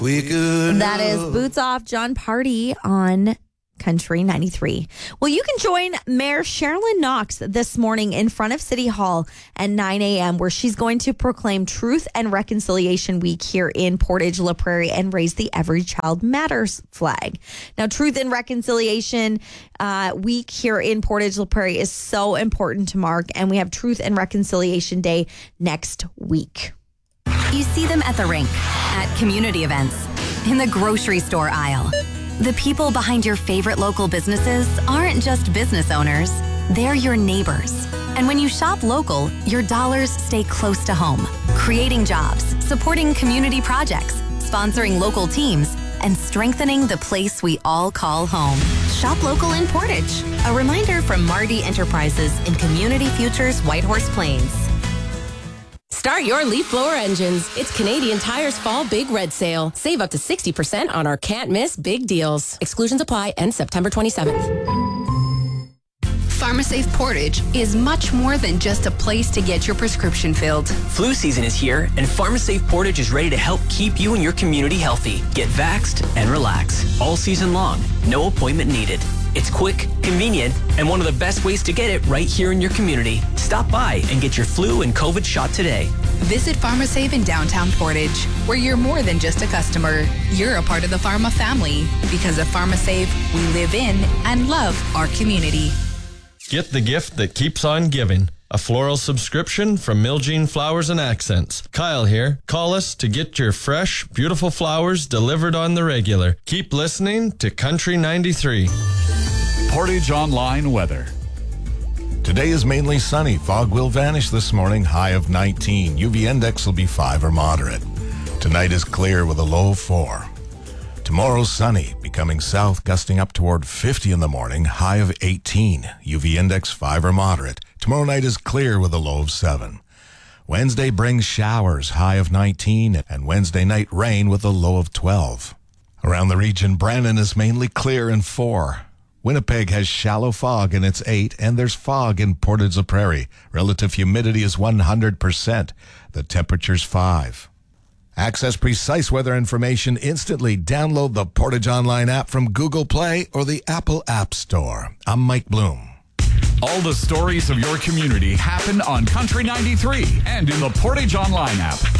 We could. That is Boots Off, John Party on Country 93. Well, you can join Mayor Sherilyn Knox this morning in front of City Hall at 9 a.m. where she's going to proclaim Truth and Reconciliation Week here in Portage La Prairie and raise the Every Child Matters flag. Now, Truth and Reconciliation Week here in Portage La Prairie is so important to mark, and we have Truth and Reconciliation Day next week. You see them at the rink, at community events, in the grocery store aisle. The people behind your favorite local businesses aren't just business owners, they're your neighbors. And when you shop local, your dollars stay close to home, creating jobs, supporting community projects, sponsoring local teams, and strengthening the place we all call home. Shop local in Portage. A reminder from Mardi Enterprises in Community Futures Whitehorse Plains. Start your leaf blower engines. It's Canadian Tire's Fall Big Red Sale. Save up to 60% on our can't miss big deals. Exclusions apply, end September 27th. PharmaSafe Portage is much more than just a place to get your prescription filled. Flu season is here, and PharmaSafe Portage is ready to help keep you and your community healthy. Get vaxxed and relax all season long. No appointment needed. It's quick, convenient, and one of the best ways to get it right here in your community. Stop by and get your flu and COVID shot today. Visit PharmaSafe in downtown Portage, where you're more than just a customer. You're a part of the Pharma family. Because of PharmaSafe, we live in and love our community. Get the gift that keeps on giving. A floral subscription from Miljean Flowers and Accents. Kyle here. Call us to get your fresh, beautiful flowers delivered on the regular. Keep listening to Country 93. Portage Online weather. Today is mainly sunny. Fog will vanish this morning, high of 19. UV index will be 5 or moderate. Tonight is clear with a low of 4. Tomorrow sunny, becoming south, gusting up toward 50 in the morning, high of 18. UV index 5 or moderate. Tomorrow night is clear with a low of 7. Wednesday brings showers, high of 19, and Wednesday night rain with a low of 12. Around the region, Brandon is mainly clear and 4. Winnipeg has shallow fog and it's 8, and there's fog in Portage La Prairie. Relative humidity is 100%. The temperature's 5. Access precise weather information instantly. Download the Portage Online app from Google Play or the Apple App Store. I'm Mike Bloom. All the stories of your community happen on Country 93 and in the Portage Online app.